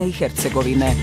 i Hercegovine.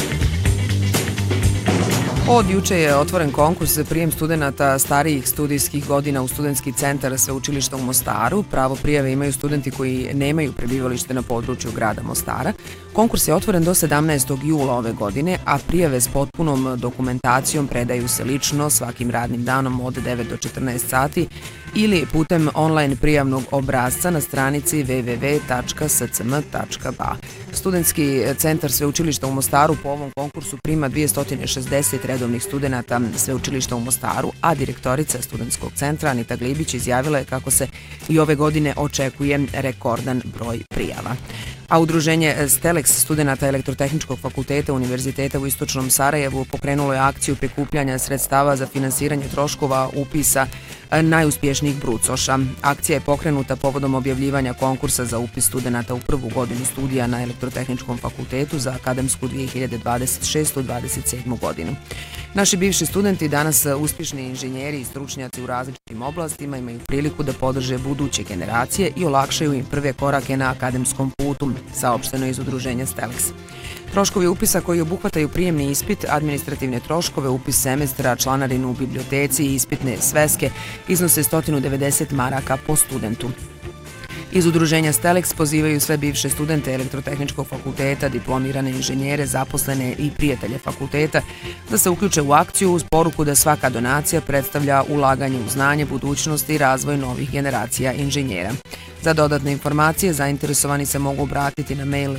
Od juče je otvoren konkurs za prijem studenata starijih studijskih godina u Studentski centar Sveučilišta u Mostaru. Pravo prijave imaju studenti koji nemaju prebivalište na području grada Mostara. Konkurs je otvoren do 17. jula ove godine, a prijave s potpunom dokumentacijom predaju se lično svakim radnim danom od 9 do 14 sati ili putem online prijavnog obrasca na stranici www.scm.ba. Studentski centar Sveučilišta u Mostaru po ovom konkursu prima 260 redovnih studenata Sveučilišta u Mostaru, a direktorica Studentskog centra Anita Glibić izjavila je kako se i ove godine očekuje rekordan broj prijava. A udruženje Stelex studenata Elektrotehničkog fakulteta Univerziteta u Istočnom Sarajevu pokrenulo je akciju prikupljanja sredstava za finansiranje troškova upisa najuspješnijih brucoša. Akcija je pokrenuta povodom objavljivanja konkursa za upis studenata u prvu godinu studija na Elektrotehničkom fakultetu za akademsku 2026-27. godinu. Naši bivši studenti, danas uspješni inženjeri i stručnjaci u različitim oblastima, imaju priliku da podrže buduće generacije i olakšaju im prve korake na akademskom putu, saopšteno iz udruženja Stelex. Troškovi upisa koji obuhvataju prijemni ispit, administrativne troškove, upis semestra, članarinu u biblioteci i ispitne sveske iznose 190 maraka po studentu. Iz udruženja Stelex pozivaju sve bivše studente Elektrotehničkog fakulteta, diplomirane inženjere, zaposlene i prijatelje fakulteta da se uključe u akciju uz poruku da svaka donacija predstavlja ulaganje u znanje, budućnost i razvoj novih generacija inženjera. Za dodatne informacije zainteresovani se mogu obratiti na mail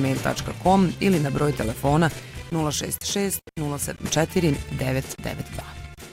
stelex@gmail.com ili na broj telefona 066 074 992.